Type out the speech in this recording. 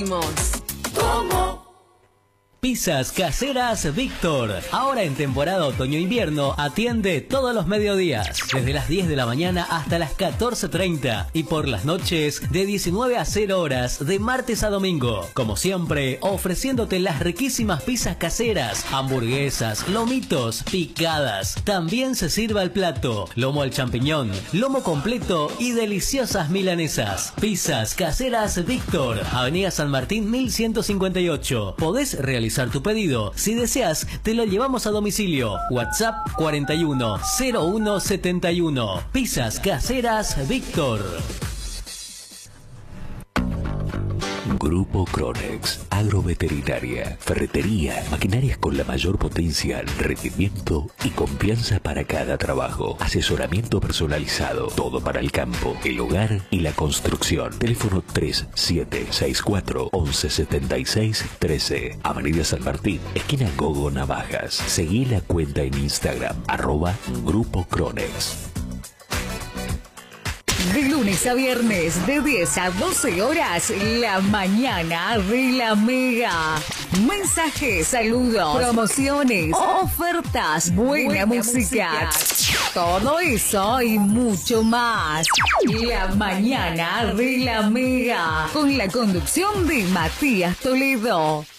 decimos. ¿Cómo? Pizzas Caseras Víctor. Ahora en temporada otoño-invierno atiende todos los mediodías, desde las 10 de la mañana hasta las 14:30 y por las noches de 19 a 0 horas de martes a domingo. Como siempre, ofreciéndote las riquísimas pizzas caseras, hamburguesas, lomitos, picadas. También se sirve al plato, lomo al champiñón, lomo completo y deliciosas milanesas. Pizzas Caseras Víctor, Avenida San Martín 1158. Podés realizar tu pedido. Si deseas, te lo llevamos a domicilio. WhatsApp 41 01 71. Pizzas Caseras Víctor. Grupo Cronex, agroveterinaria, ferretería, maquinarias con la mayor potencia, rendimiento y confianza para cada trabajo. Asesoramiento personalizado, todo para el campo, el hogar y la construcción. Teléfono 3764 1176 13. Avenida San Martín, esquina Gogo Navajas. Seguí la cuenta en Instagram, @Grupo Cronex. De lunes a viernes, de 10 a 12 horas, la mañana de la Mega. Mensajes, saludos, promociones, ofertas, buena música. Todo eso y mucho más. La mañana de la Mega. Con la conducción de Matías Toledo.